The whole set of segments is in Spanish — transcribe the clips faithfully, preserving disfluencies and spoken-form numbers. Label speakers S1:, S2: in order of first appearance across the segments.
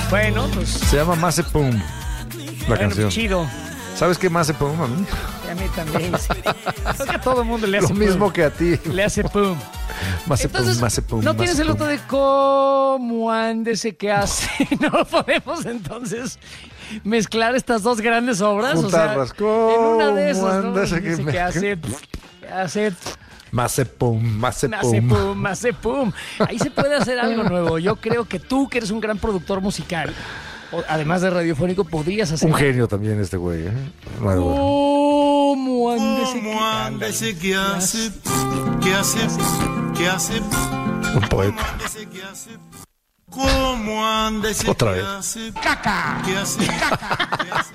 S1: Bueno, pues...
S2: Se llama Mazepum, la
S1: bueno,
S2: canción.
S1: Chido.
S2: ¿Sabes qué Mazepum a mí?
S1: A mí también. Sí. Creo que a todo el mundo le hace
S2: Lo mismo
S1: pum.
S2: que a ti.
S1: Le hace pum.
S2: Mazepum,
S1: Entonces,
S2: Mazepum,
S1: ¿no tienes el
S2: Mazepum.
S1: otro de cómo ándese que hace? No podemos entonces mezclar estas dos grandes obras.
S2: Juntarlas.
S1: O sea, en una de
S2: ¿Cómo
S1: esas, ¿no?
S2: ándese que
S1: Dice
S2: me-
S1: que hace... que hace...
S2: Mazepum,
S1: Hace
S2: Mazepum.
S1: pum, hace pum. Ahí se puede hacer algo nuevo. Yo creo que tú, que eres un gran productor musical, o- además de radiofónico, podrías hacer...
S2: Un genio también este güey, ¿eh? Nuevo.
S1: ¿Cómo ándese que-
S3: ¿Cómo ándese que hace? ¿Qué hace? ¿Qué hace?
S2: Un poeta.
S3: Ándese que hace. ¿Cómo ándese
S2: Otra
S3: que
S2: vez.
S3: hace? Caca. ¿Qué hace? ¿Qué hace?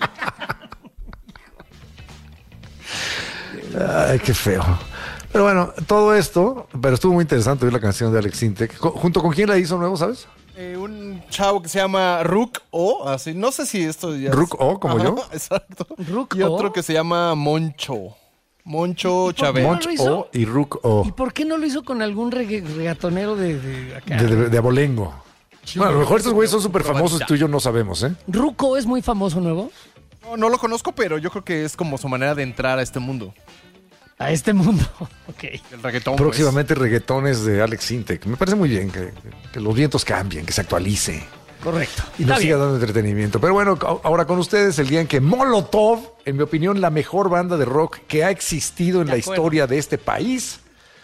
S2: Ay, qué feo. Pero bueno, todo esto, pero estuvo muy interesante oír la canción de Alex Sintek. Co- ¿Junto con quién la hizo nuevo, sabes?
S4: Eh, un chavo que se llama Rook O, así, no sé si esto ya es-
S2: Rook O, como yo.
S4: Exacto.
S1: Rook
S4: y
S1: O.
S4: otro que se llama Moncho. Moncho
S1: por qué
S4: Chávez.
S1: no
S2: Monch
S1: lo hizo?
S2: O y Rook O.
S1: ¿Y por qué no lo hizo con algún regga- regatonero de, de acá?
S2: De, de- de abolengo. Bueno, a lo mejor estos güeyes son súper famosos y tú y yo no sabemos, ¿eh?
S1: ¿Ruco es muy famoso nuevo?
S4: No, no lo conozco, pero yo creo que es como su manera de entrar a este mundo.
S1: A este mundo. Ok.
S4: El reggaetón. pues.
S2: Próximamente reggaetones de Alex Sintek. Me parece muy bien que, que los vientos cambien, que se actualice
S1: Correcto.
S2: y
S1: Está
S2: nos siga
S1: bien.
S2: dando entretenimiento. Pero bueno, a- ahora con ustedes el día en que Molotov, en mi opinión, la mejor banda de rock que ha existido en
S1: De
S2: la
S1: acuerdo.
S2: historia de este país,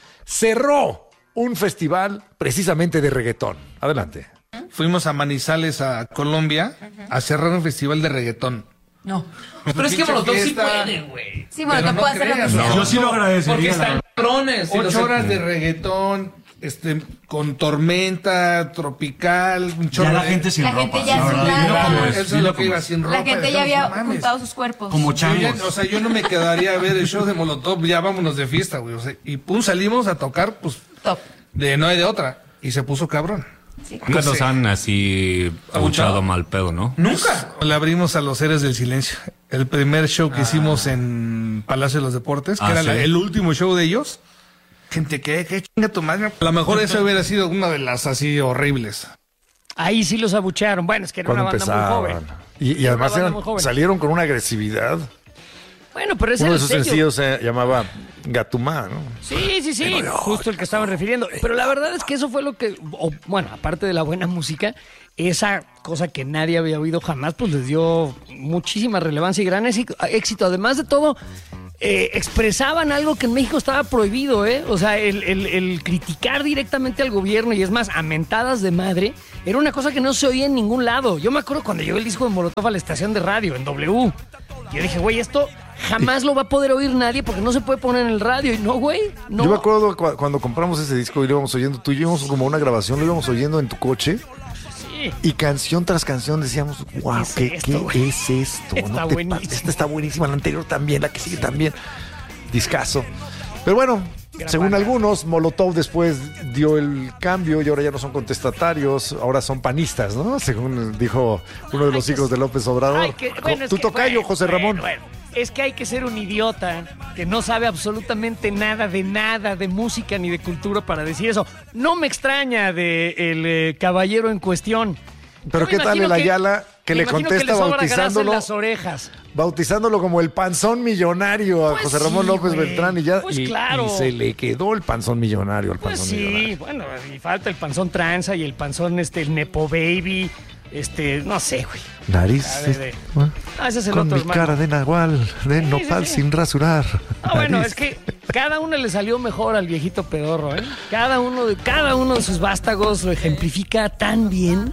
S2: cerró un festival precisamente de reggaetón. Adelante.
S5: Fuimos a Manizales, a Colombia, a cerrar un festival de reggaetón.
S6: No. Pero es que
S5: Pinche
S6: Molotov sí
S5: fiesta.
S6: puede, güey.
S7: Sí, bueno,
S5: Pero
S7: que
S5: no
S7: puede hacer lo que
S5: creas,
S7: sea.
S5: ¿no?
S8: Yo sí lo
S6: Porque
S8: agradecería. la
S6: están cabrones. y los-
S5: Ocho horas de reggaetón, este, con tormenta tropical, un chorro
S8: Ya la
S5: de-
S8: gente sin
S7: La
S8: ropa.
S7: gente ya
S8: la verdad,
S7: sudada.
S8: dilo como es,
S5: Eso es
S8: dilo
S5: lo que
S8: como
S5: iba
S8: es.
S5: sin ropa.
S7: La gente ya
S5: no
S7: había
S5: mames.
S7: juntado sus cuerpos.
S8: Como
S5: Yo ya-
S8: changos.
S5: o sea, yo no me quedaría a ver el show de Molotov, ya vámonos de fiesta, güey. O sea, y pum, salimos a tocar, pues,
S7: Top.
S5: de no hay de otra. Y se puso cabrón.
S9: Nunca nos han así abuchado mal pedo, ¿no?
S5: Nunca. Le abrimos a los Seres del Silencio. El primer show que hicimos en Palacio de los Deportes, que
S9: Ah,
S5: era
S9: ¿sí?
S5: la- el último show de ellos. Gente, ¿qué? ¿Qué chinga tu madre? A lo mejor esa hubiera sido una de las así horribles.
S1: Ahí sí los abuchearon. Bueno, es que era
S2: Cuando
S1: una banda muy joven.
S2: empezaban. Y, y
S1: Era
S2: además
S1: una banda
S2: eran-
S1: muy joven.
S2: salieron con una agresividad.
S1: Bueno, pero ese
S2: Uno
S1: era
S2: de
S1: el
S2: sus
S1: sello.
S2: sencillos se llamaba Gatumá, ¿no?
S1: Sí, sí, sí, justo el que estaban refiriendo. Pero la verdad es que eso fue lo que, o, bueno, aparte de la buena música, esa cosa que nadie había oído jamás, pues les dio muchísima relevancia y gran éxito. éxito. Además de todo, eh, expresaban algo que en México estaba prohibido, ¿eh? O sea, el, el- el criticar directamente al gobierno y es más, a mentadas de madre, era una cosa que no se oía en ningún lado. Yo me acuerdo cuando llegó el disco de Molotov a la estación de radio, en W. Yo dije, güey, esto jamás lo va a poder oír nadie porque no se puede poner en el radio. Y no, güey, no.
S2: Yo me acuerdo cu- cuando compramos ese disco y lo íbamos oyendo, tú y yo íbamos como una grabación, lo íbamos oyendo en tu coche
S1: Sí.
S2: y canción tras canción decíamos, wow,
S1: ¿Qué es
S2: ¿qué,
S1: esto,
S2: qué
S1: güey?
S2: es esto?
S1: Está
S2: No te
S1: buenísimo.
S2: pases, esta está buenísima, la anterior también, la que sigue también. Discazo. Pero bueno,
S1: Gran
S2: según
S1: banda.
S2: algunos, Molotov después dio el cambio y ahora ya no son contestatarios, ahora son panistas, ¿no? Según dijo uno de los
S1: Ay, que
S2: hijos de López Obrador.
S1: Ay, que- bueno, es
S2: tu
S1: que-
S2: tocayo,
S1: bueno,
S2: José Ramón.
S1: bueno, bueno. Es que hay que ser un idiota que no sabe absolutamente nada de nada de música ni de cultura para decir eso. No me extraña de el eh, caballero en cuestión.
S2: Pero
S1: Yo me
S2: ¿qué tal
S1: imagino
S2: el Ayala que
S1: me
S2: le
S1: imagino
S2: contesta
S1: que le sobra grasa en
S2: bautizándolo?
S1: las orejas.
S2: Bautizándolo como el panzón millonario a
S1: Pues
S2: José Ramón
S1: sí,
S2: López
S1: güey.
S2: Beltrán y ya
S1: Pues
S2: y,
S1: claro.
S2: y se le quedó el panzón millonario al
S1: Pues
S2: panzón
S1: sí,
S2: millonario.
S1: bueno, y falta el panzón tranza y el panzón este el Nepo Baby, este, no sé, güey.
S2: Nariz
S1: A ver, de-
S2: eh,
S1: Ah, ese es el
S2: con
S1: otro
S2: mi
S1: hermano.
S2: cara de nahual, de
S1: Sí,
S2: nopal
S1: sí, sí.
S2: sin rasurar.
S1: Ah, bueno,
S2: Nariz.
S1: es que cada uno le salió mejor al viejito pedorro, ¿eh? Cada uno de, cada uno de sus vástagos lo ejemplifica tan bien.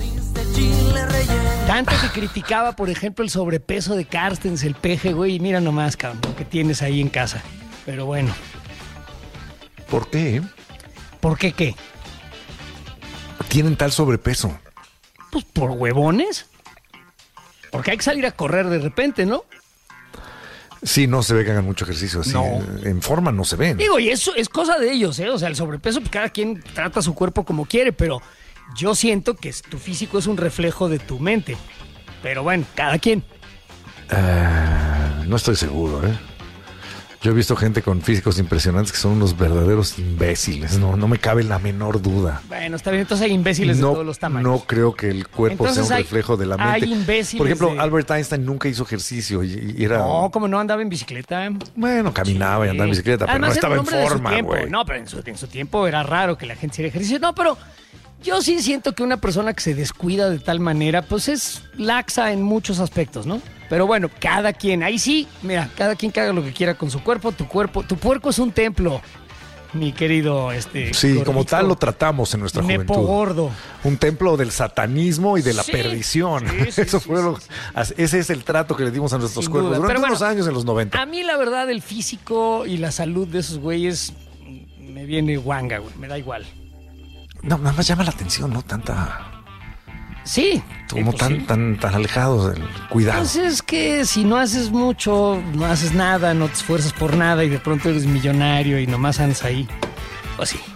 S1: Tanto que criticaba, por ejemplo, el sobrepeso de Carstens, el peje, güey, y mira nomás, cabrón, lo que tienes ahí en casa. Pero bueno,
S2: ¿Por qué?
S1: ¿por qué qué?
S2: Tienen tal sobrepeso.
S1: Pues por huevones. Porque hay que salir a correr de repente, ¿no?
S2: Sí, no se ve que hagan mucho ejercicio así.
S1: No.
S2: En forma no se ven.
S1: Digo, y eso es cosa de ellos, ¿eh? O sea, el sobrepeso, pues cada quien trata su cuerpo como quiere, pero yo siento que tu físico es un reflejo de tu mente. Pero bueno, cada quien.
S2: Ah, no estoy seguro, ¿eh? Yo he visto gente con físicos impresionantes que son unos verdaderos imbéciles, no, no me cabe la menor duda.
S1: Bueno, está bien, entonces hay imbéciles
S2: no,
S1: de todos los tamaños.
S2: No creo que el cuerpo
S1: entonces
S2: sea un
S1: hay,
S2: reflejo de la mente.
S1: Hay imbéciles.
S2: Por ejemplo,
S1: de...
S2: Albert Einstein nunca hizo ejercicio y, y era...
S1: No, como no andaba en bicicleta.
S2: Bueno, caminaba sí. y andaba en bicicleta, pero
S1: además,
S2: no estaba en forma,
S1: güey. No, pero en su, en su tiempo era raro que la gente hiciera ejercicio. No, pero yo sí siento que una persona que se descuida de tal manera, pues es laxa en muchos aspectos, ¿no? Pero bueno, cada quien, ahí sí, mira, cada quien que haga lo que quiera con su cuerpo, tu cuerpo, tu puerco es un templo, mi querido este.
S2: Sí, gordito, como tal lo tratamos en nuestra
S1: nepo
S2: juventud.
S1: Gordo.
S2: Un templo del satanismo y de la sí, perdición. Sí, sí, Eso
S1: sí,
S2: fue
S1: sí,
S2: lo,
S1: sí.
S2: Ese es el trato que le dimos a nuestros
S1: Sin
S2: cuerpos
S1: duda.
S2: durante
S1: Pero bueno,
S2: unos años en los noventa.
S1: A mí la verdad el físico y la salud de esos güeyes me viene guanga, güey, me da igual.
S2: No, nada más llama la atención, ¿no? Tanta...
S1: Sí.
S2: Como
S1: pues
S2: tan,
S1: sí.
S2: tan, tan alejados del cuidado.
S1: Pues es que si no haces mucho, no haces nada, no te esfuerzas por nada y de pronto eres millonario y nomás andas ahí. Pues sí.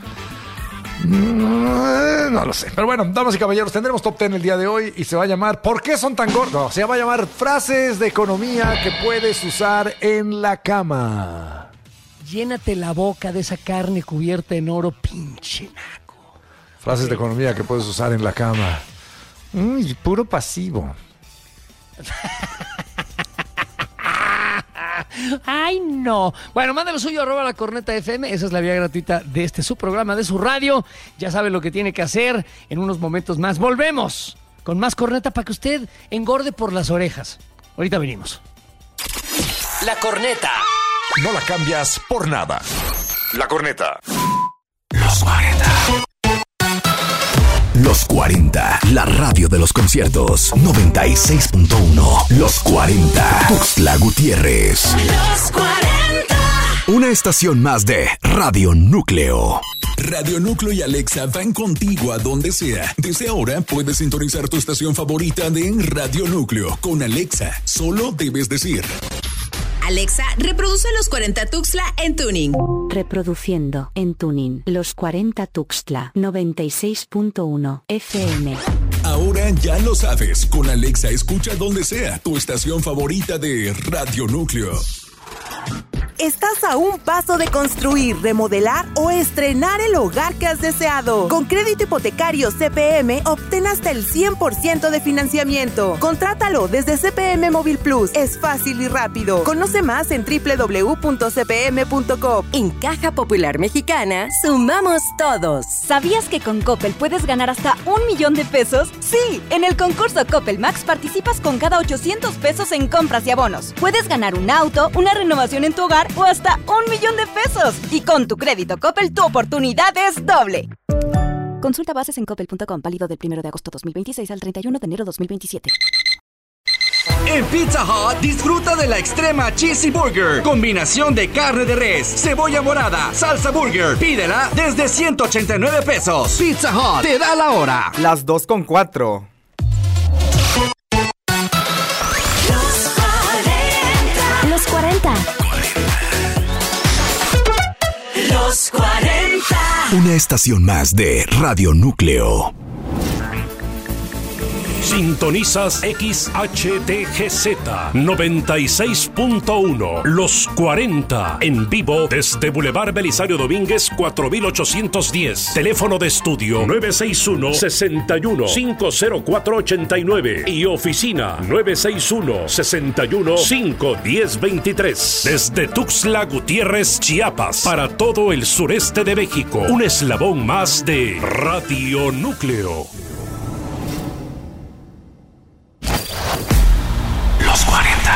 S2: No, no lo sé. Pero bueno, damas y caballeros, tendremos top diez el día de hoy y se va a llamar ¿por qué son tan gordos? No, se va a llamar frases de economía que puedes usar en la cama.
S1: Llénate la boca de esa carne cubierta en oro, pinche naco.
S2: Frases de economía que puedes usar en la cama. Uy, puro pasivo.
S1: Ay, no. Bueno, mándalo suyo, arroba la corneta F M. Esa es la vía gratuita de este su programa, de su radio. Ya sabe lo que tiene que hacer. En unos momentos más volvemos con más corneta para que usted engorde por las orejas. Ahorita venimos.
S7: La corneta.
S8: No la cambias por nada. La corneta.
S7: Los cuarenta.
S8: Los cuarenta, la radio de los conciertos. noventa y seis punto uno. Los cuarenta. Tuxtla Gutiérrez.
S7: Los cuarenta.
S8: Una estación más de Radio Núcleo.
S10: Radio Núcleo y Alexa van contigo a donde sea. Desde ahora puedes sintonizar tu estación favorita de Radio Núcleo. Con Alexa, solo debes decir:
S11: Alexa, reproduce Los cuarenta Tuxtla en Tuning.
S12: Reproduciendo en Tuning Los cuarenta Tuxtla noventa y seis punto uno F M.
S10: Ahora ya lo sabes. Con Alexa escucha donde sea tu estación favorita de Radio Núcleo.
S13: Estás a un paso de construir, remodelar o estrenar el hogar que has deseado. Con crédito hipotecario C P M, obtén hasta el cien por ciento de financiamiento. Contrátalo desde C P M Móvil Plus. Es fácil y rápido. Conoce más en doble u doble u doble u punto c p m punto com.
S14: En Caja Popular Mexicana, sumamos todos.
S15: ¿Sabías que con Coppel puedes ganar hasta un millón de pesos? Sí, en el concurso Coppel Max participas con cada ochocientos pesos en compras y abonos. Puedes ganar un auto, una renovación en tu hogar o hasta un millón de pesos. Y con tu crédito Coppel, tu oportunidad es doble.
S12: Consulta bases en coppel punto com, válido del primero de agosto dos mil veintiséis al treinta y uno de enero dos mil veintisiete.
S16: En Pizza Hut, disfruta de la extrema Cheesy Burger. Combinación de carne de res, cebolla morada, salsa burger. Pídela desde ciento ochenta y nueve pesos. Pizza Hut, te da la hora.
S4: Las dos con cuatro.
S12: Los cuarenta.
S7: Los cuarenta.
S8: Una estación más de Radio Núcleo.
S17: Sintonizas X H T G Z noventa y seis punto uno. Los cuarenta. En vivo desde Boulevard Belisario Domínguez cuatro mil ochocientos diez. Teléfono de estudio nueve seis uno, seis uno, cinco cero cuatro, ocho nueve. Y oficina nueve seis uno, seis uno, cinco uno cero, dos tres. Desde Tuxtla Gutiérrez, Chiapas. Para todo el sureste de México. Un eslabón más de Radio Núcleo.
S8: Los cuarenta.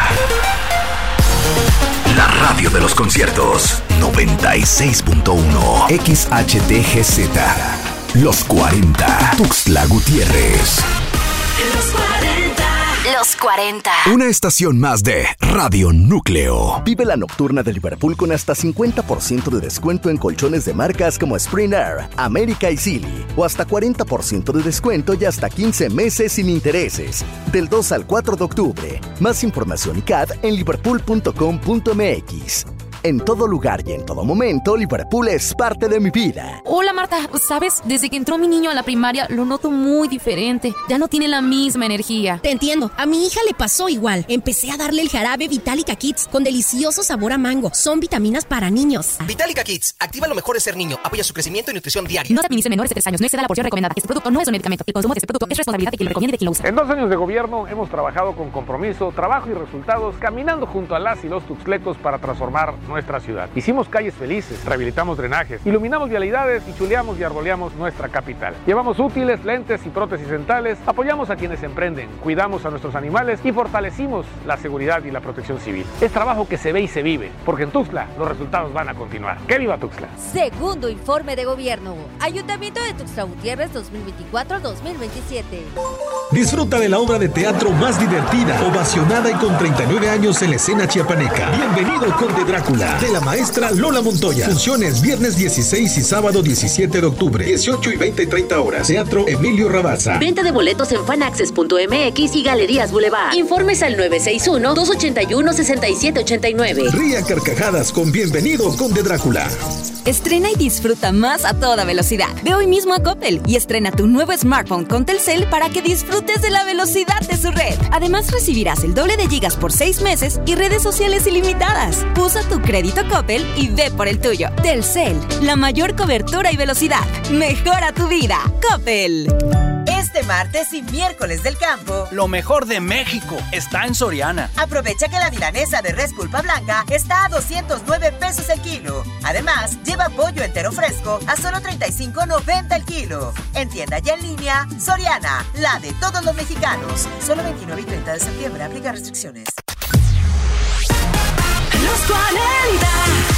S8: La radio de los conciertos. noventa y seis punto uno. X H T G Z. Los cuarenta. Tuxtla Gutiérrez.
S7: Los cuarenta.
S12: Los cuarenta.
S8: Una estación más de Radio Núcleo.
S18: Vive la nocturna de Liverpool con hasta cincuenta por ciento de descuento en colchones de marcas como Spring Air, América y Silly. O hasta cuarenta por ciento de descuento y hasta quince meses sin intereses. Del dos al cuatro de octubre. Más información y C A D en liverpool punto com punto m x. En todo lugar y en todo momento, Liverpool es parte de mi vida.
S19: Hola Marta, ¿sabes? Desde que entró mi niño a la primaria lo noto muy diferente. Ya no tiene la misma energía.
S20: Te entiendo, a mi hija le pasó igual. Empecé a darle el jarabe Vitalica Kids con delicioso sabor a mango. Son vitaminas para niños.
S21: Vitalica Kids, activa lo mejor de ser niño, apoya su crecimiento y nutrición diaria.
S19: No se administre menores de tres años, no exceda la porción recomendada. Este producto no es un medicamento. El consumo de este producto es responsabilidad de quien lo recomiende y de quien lo usa.
S22: En dos años de gobierno hemos trabajado con compromiso, trabajo y resultados, caminando junto a las y los tuxtlecos para transformar nuestra ciudad. Hicimos calles felices, rehabilitamos drenajes, iluminamos vialidades y chuleamos y arboleamos nuestra capital. Llevamos útiles, lentes y prótesis dentales, apoyamos a quienes emprenden, cuidamos a nuestros animales y fortalecimos la seguridad y la protección civil. Es trabajo que se ve y se vive, porque en Tuxtla los resultados van a continuar. ¡Que viva Tuxtla!
S23: Segundo informe de gobierno. Ayuntamiento de Tuxtla Gutiérrez dos mil veinticuatro a dos mil veintisiete.
S24: Disfruta de la obra de teatro más divertida, ovacionada y con treinta y nueve años en la escena chiapaneca. Bienvenido Conde Drácula, de la maestra Lola Montoya. Funciones viernes dieciséis y sábado diecisiete de octubre, dieciocho y veinte y treinta horas. Teatro Emilio Rabasa.
S25: Venta de boletos en fanaccess punto m x y Galerías Boulevard. Informes al nueve seis uno, dos ocho uno, seis siete ocho nueve.
S24: Ría carcajadas con Bienvenido Conde Drácula.
S15: Estrena y disfruta más a toda velocidad. Ve hoy mismo a Coppel y estrena tu nuevo smartphone con Telcel para que disfrutes de la velocidad de su red. Además recibirás el doble de gigas por seis meses y redes sociales ilimitadas. Usa tu crédito Coppel y ve por el tuyo. Telcel, la mayor cobertura y velocidad. Mejora tu vida. Coppel.
S26: Este martes y miércoles del campo,
S27: lo mejor de México está en Soriana.
S26: Aprovecha que la milanesa de res pulpa blanca está a doscientos nueve pesos el kilo. Además, lleva pollo entero fresco a solo treinta y cinco noventa el kilo. En tienda y en línea, Soriana, la de todos los mexicanos. Solo veintinueve y treinta de septiembre, aplica restricciones.
S7: Los cuarenta.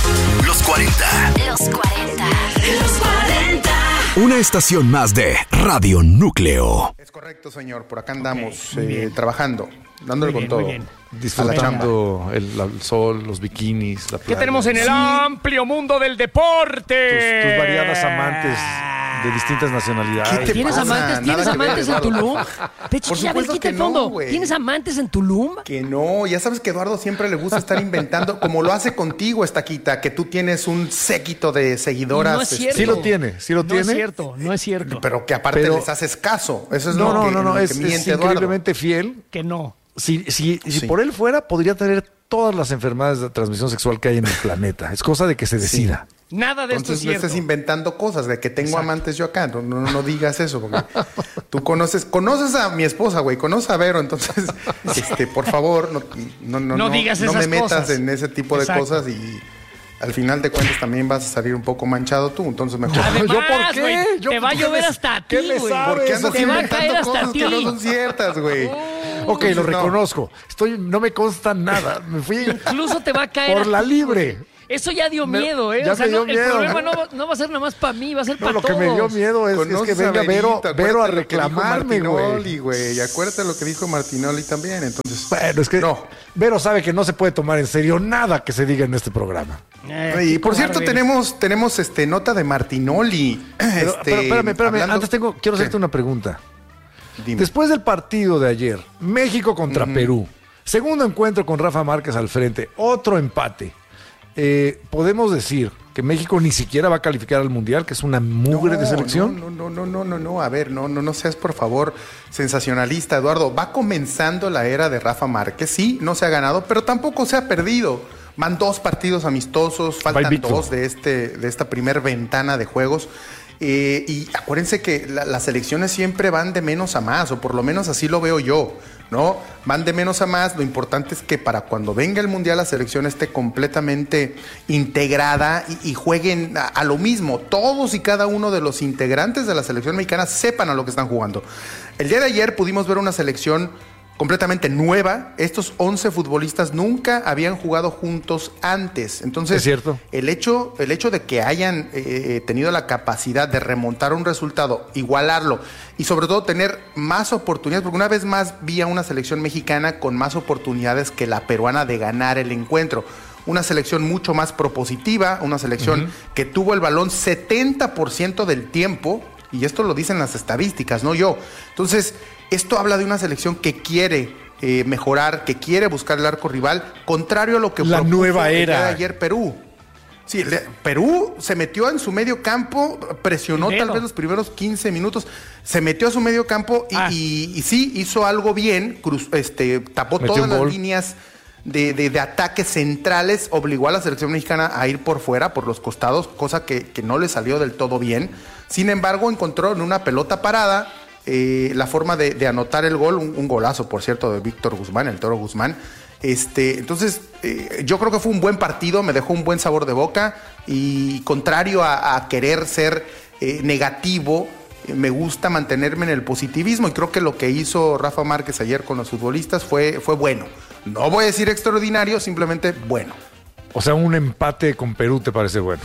S8: Los cuarenta.
S7: Los cuarenta. Los cuarenta.
S8: Una estación más de Radio Núcleo.
S28: Es correcto, señor. Por acá andamos okay, eh, trabajando, dándole
S1: muy bien,
S28: con
S1: muy
S28: todo.
S1: bien.
S2: Disfrutando el, el sol, los bikinis, la playa.
S1: ¿Qué tenemos en el sí. amplio mundo del deporte?
S2: Tus, tus variadas amantes de distintas nacionalidades.
S1: ¿Tienes
S28: pasa?
S1: amantes? ¿Tienes
S28: Nada
S1: amantes
S28: ver,
S1: en Tulum? Pechi,
S28: Por
S1: ya ves,
S28: supuesto
S1: quita
S28: que
S1: el fondo.
S28: no,
S1: ¿Tienes amantes en Tulum?
S28: Que no, ya sabes que Eduardo siempre le gusta estar inventando, como lo hace contigo, Estaquita, que tú tienes un séquito de seguidoras.
S1: No es cierto.
S2: Sí lo tiene, sí lo
S1: no
S2: tiene.
S1: No es cierto, no es cierto.
S28: Pero que aparte
S2: Pero,
S28: les haces caso. Eso es
S2: no,
S28: lo
S2: no,
S28: que,
S2: no, no,
S28: lo
S2: es,
S28: que miente
S2: es
S28: Eduardo.
S2: increíblemente fiel.
S1: Que no.
S2: Si, si, si
S28: Sí.
S2: por él fuera, podría tener todas las enfermedades de transmisión sexual que hay en el planeta. Es cosa de que se decida.
S28: Sí.
S1: Nada de esto
S28: Entonces
S1: es
S28: no
S1: cierto.
S28: estés inventando cosas de que tengo
S1: Exacto.
S28: amantes yo acá. No, no, no digas eso, porque tú conoces, conoces a mi esposa, güey, conoces a Vero, entonces, este, por favor, no, no, no,
S1: No digas
S28: no
S1: esas
S28: me metas
S1: cosas.
S28: en ese tipo de
S1: Exacto.
S28: cosas y al final de cuentas también vas a salir un poco manchado tú, entonces mejor.
S1: Además,
S28: ¿Yo por qué?
S1: güey,
S28: ¿Yo
S1: te va a
S28: qué
S1: llover
S28: le-
S1: hasta a ti,
S28: ¿Qué le
S1: güey.
S28: sabes? ¿Por qué andas
S1: Te va a
S28: inventando
S1: caer hasta
S28: cosas
S1: ti.
S28: que no son ciertas, güey?
S2: Ok, lo
S28: No.
S2: reconozco. Estoy, no me consta nada. Me fui
S1: Incluso te va a caer
S2: por
S1: a
S2: la
S1: ti,
S2: libre.
S1: güey. Eso ya dio
S2: Me-
S1: miedo, ¿eh?
S2: ya
S1: o sea,
S2: me dio
S1: no,
S2: miedo.
S1: el problema no, va- no va a ser nada más para mí, va a ser
S2: No,
S1: para
S2: lo
S1: todos.
S2: que me dio miedo es, es que
S28: Conoces a
S2: venga Vero,
S28: Verito,
S2: Vero a
S28: acuérdate lo que dijo
S2: reclamarme,
S28: Martinoli,
S2: güey.
S28: güey. Y acuérdate lo que dijo Martinoli también, entonces.
S2: Bueno, es que
S28: No.
S2: Vero sabe que no se puede tomar en serio nada que se diga en este programa.
S1: Eh,
S28: Y
S1: qué
S28: por cierto,
S1: cobarde
S28: tenemos, tenemos este nota de Martinoli.
S2: Pero,
S28: Este,
S2: pero espérame, espérame.
S28: hablando-
S2: Antes tengo, quiero
S28: ¿Qué?
S2: hacerte una pregunta.
S28: Dime.
S2: Después del partido de ayer, México contra
S28: Ujú.
S2: Perú, segundo encuentro con Rafa Márquez al frente, otro empate. Eh, podemos decir que México ni siquiera va a calificar al Mundial, que es una mugre
S28: No,
S2: de selección.
S28: No, no, no, no, no, no, a ver, no, no, no seas por favor sensacionalista, Eduardo. Va comenzando la era de Rafa Márquez, sí, no se ha ganado, pero tampoco se ha perdido. Van dos partidos amistosos, faltan
S2: invicto.
S28: dos de este, de esta primer ventana de juegos. Eh, y acuérdense que la- las elecciones siempre van de menos a más, o por lo menos así lo veo yo, ¿no? Van de menos a más. Lo importante es que para cuando venga el Mundial la selección esté completamente integrada y, y jueguen a, a lo mismo. Todos y cada uno de los integrantes de la selección mexicana sepan a lo que están jugando. El día de ayer pudimos ver una selección completamente nueva. Estos once futbolistas nunca habían jugado juntos antes. Entonces,
S2: Es cierto.
S28: El hecho, el hecho de que hayan eh, tenido la capacidad de remontar un resultado, igualarlo y sobre todo tener más oportunidades, porque una vez más vi a una selección mexicana con más oportunidades que la peruana de ganar el encuentro. Una selección mucho más propositiva, una selección
S2: Ujú.
S28: que tuvo el balón setenta por ciento del tiempo, y esto lo dicen las estadísticas, no yo. Entonces, esto habla de una selección que quiere eh, mejorar, que quiere buscar el arco rival, contrario a lo que
S2: la
S28: propuso
S2: nueva
S28: el día
S2: era
S28: de ayer Perú. Sí, le, Perú se metió en su medio campo, presionó
S1: Primero.
S28: tal vez los primeros quince minutos, se metió a su medio campo y,
S1: Ah.
S28: y, y sí hizo algo bien, cruz, este, tapó
S2: Metió
S28: todas
S2: un
S28: las
S2: gol.
S28: líneas de, de, de ataques centrales, obligó a la selección mexicana a ir por fuera, por los costados, cosa que, que no le salió del todo bien. Sin embargo, encontró en una pelota parada eh, la forma de, de anotar el gol, un, un golazo, por cierto, de Víctor Guzmán, el Toro Guzmán. Este, entonces, eh, yo creo que fue un buen partido, me dejó un buen sabor de boca y contrario a, a querer ser eh, negativo, eh, me gusta mantenerme en el positivismo y creo que lo que hizo Rafa Márquez ayer con los futbolistas fue, fue bueno. No voy a decir extraordinario, simplemente bueno.
S2: O sea, un empate con Perú te parece bueno.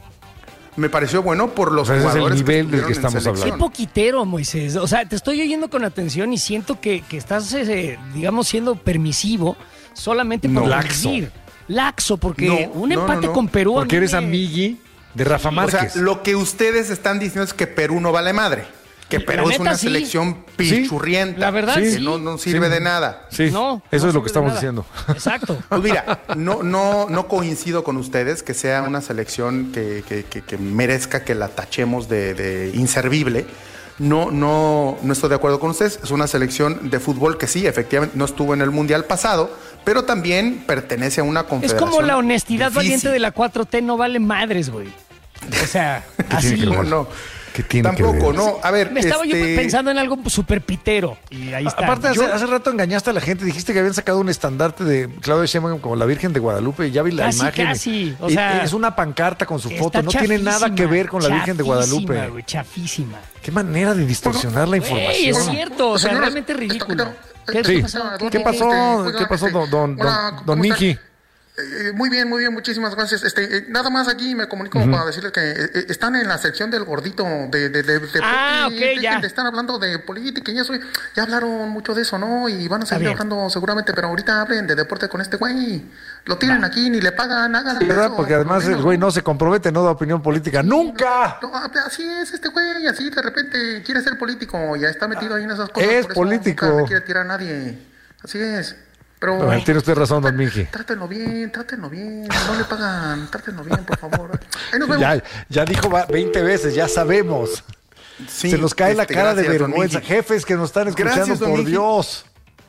S28: Me pareció bueno por los
S2: O sea, ese es el
S28: jugadores
S2: nivel del
S28: estuvieron
S2: que
S28: en
S2: estamos
S28: selección.
S1: Qué poquitero, Moisés. O sea, te estoy oyendo con atención y siento que, que estás, eh, digamos, siendo permisivo solamente por
S2: No. Laxo.
S1: decir. Laxo, porque
S28: No,
S1: un
S28: no,
S1: empate
S28: no, no.
S1: con Perú... a
S2: Porque
S1: mí
S2: eres
S1: me-
S2: amigui de Rafa
S28: O
S2: Márquez.
S28: sea, lo que ustedes están diciendo es que Perú no vale madre. Que
S1: La
S28: Perú es
S1: neta,
S28: una
S1: sí.
S28: selección pichurrienta.
S1: La verdad,
S28: que
S1: sí.
S28: no, no sirve
S2: Sí.
S28: de nada.
S2: Sí,
S1: No,
S2: eso
S1: no
S2: es lo que
S1: sirve de
S2: estamos
S1: nada.
S2: diciendo.
S1: Exacto.
S28: Pues mira, no, no, no coincido con ustedes que sea una selección que, que- que- que merezca que la tachemos de, de inservible. No, no, no estoy de acuerdo con ustedes. Es una selección de fútbol que sí, efectivamente, no estuvo en el Mundial pasado, pero también pertenece a una
S1: Es
S28: confederación.
S1: como la honestidad
S28: difícil.
S1: valiente de la cuatro T, no vale madres, güey. O sea, así.
S2: tiene que
S28: No,
S2: ver?
S28: no.
S2: ¿Qué tiene que
S28: Tampoco,
S2: ver?
S28: no. A ver,
S1: Me estaba yo
S28: este,
S1: pensando en algo súper pitero. Y ahí está.
S2: Aparte, hace,
S1: Yo-
S2: hace rato engañaste a la gente. Dijiste que habían sacado un estandarte de Claudia Sheinbaum como la Virgen de Guadalupe. Y ya vi la
S1: Casi,
S2: imagen.
S1: casi, o
S2: Y-
S1: sea,
S2: es una pancarta con su
S1: está
S2: foto. No tiene nada que
S1: chafísima,
S2: ver con la Virgen de
S1: chafísima,
S2: Guadalupe.
S1: güey, chafísima.
S2: Qué manera de distorsionar la
S1: Güey,
S2: información.
S1: es cierto, o sea,
S3: Señores,
S1: realmente ridículo.
S3: ¿qué-
S1: ¿Qué,
S2: Sí.
S1: qué pasó?
S2: ¿Qué pasó?
S3: Oiga,
S2: ¿Qué pasó,
S3: este,
S2: don, don,
S3: hola,
S2: don,
S3: ¿cómo
S2: don
S3: están?
S2: Nicky?
S3: Eh, muy bien, muy bien, muchísimas gracias. Este, eh, nada más aquí me comunico
S2: Ujú.
S3: para decirles que eh, eh, están en la sección del gordito de, de, de, de
S1: Ah,
S3: deporte.
S1: ok,
S3: Dejen
S1: ya.
S3: de estar hablando de política y eso. Ya hablaron mucho de eso, ¿no? Y van a seguir
S1: bien.
S3: hablando seguramente, pero ahorita hablen de deporte con este güey. Lo tienen aquí, ni le pagan, hagan
S2: ¿Verdad?
S3: eso,
S2: Porque además
S3: por lo
S2: el
S3: menos,
S2: güey no se compromete, no da opinión política. ¡Nunca!
S3: No, así es este güey, así de repente quiere ser político, ya está metido ahí en esas cosas.
S2: Es
S3: por eso
S2: político.
S3: nunca le quiere tirar a nadie. Así es. Pero
S2: No, tiene usted razón, don Minji.
S3: trátenlo bien, trátenlo bien, no le pagan, trátenlo bien, por favor. Ahí nos vemos.
S2: Ya, ya dijo va- veinte veces, ya sabemos.
S28: Sí,
S2: Se nos cae la
S28: este,
S2: cara de
S28: gracias, don
S2: vergüenza.
S28: Miki.
S2: Jefes que nos están escuchando,
S28: Gracias, don
S2: por
S28: Miki.
S2: Dios.